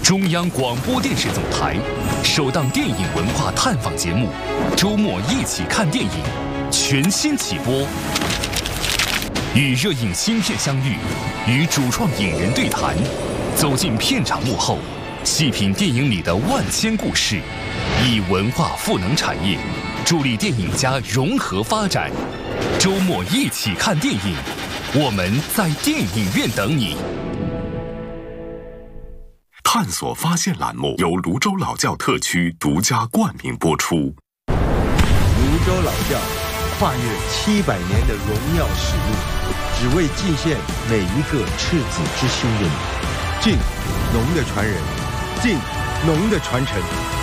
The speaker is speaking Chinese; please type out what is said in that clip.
中央广播电视总台首档电影文化探访节目《周末一起看电影》全新起播，与热映新片相遇，与主创影人对谈，走进片场幕后，细品电影里的万千故事，以文化赋能产业，助力电影家融合发展。周末一起看电影，我们在电影院等你。 探索发现栏目由泸州老窖特区独家冠名播出。 泸州老窖跨越700年的荣耀使命，只为敬献每一个赤子之心的你。敬农的传人，敬农的传承。